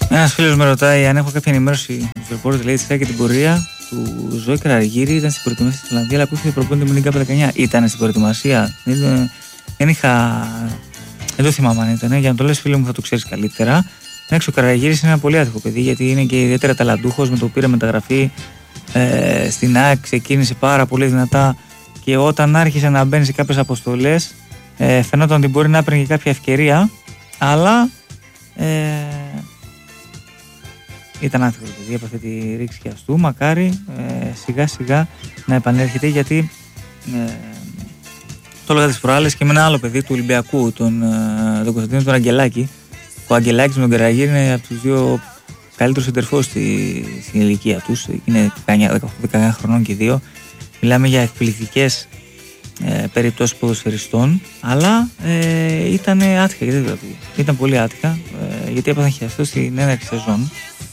Ένας φίλος με ρωτάει αν έχω κάποια ενημέρωση στο ρεπόρτερ, λέει, για την πορεία του Ζόη Καραγύρη. Ήταν στην προετοιμασία στην Ολλανδία, αλλά ακούστηκε προπονείται με την K19. Ήταν στην προετοιμασία. Δεν το θυμάμαι αν ήταν. Για να το λες, φίλε μου, θα το ξέρεις καλύτερα. Ο Καραγύρης είναι ένα πολύ άτυχο παιδί, γιατί είναι και ιδιαίτερα ταλαντούχος. Με το πήρε μεταγραφή στην ΑΕΚ, ξεκίνησε πάρα πολύ δυνατά και όταν άρχισε να μπαίνει σε κάποιες αποστολές, φαινόταν ότι μπορεί να έπαιρνε και κάποια ευκαιρία, αλλά ήταν άτυχο το παιδί από αυτή τη ρήξη και αστού. Μακάρι σιγά σιγά να επανέρχεται, γιατί το έλεγα τις προάλλες και με ένα άλλο παιδί του Ολυμπιακού, τον Κωνσταντίνο τον Αγγελάκη. Ο Αγγελάκης με τον Καραγύρη είναι από τους δύο καλύτερους σεντερφόρ στην ηλικία τους. Είναι 18-19 χρονών και δύο. Μιλάμε για εκπληκτικές περιπτώσεις ποδοσφαιριστών, αλλά ήταν άτυχα. Ήταν πολύ άτυχα, γιατί έπαθαν χειριστό στην έναρξη σεζόν.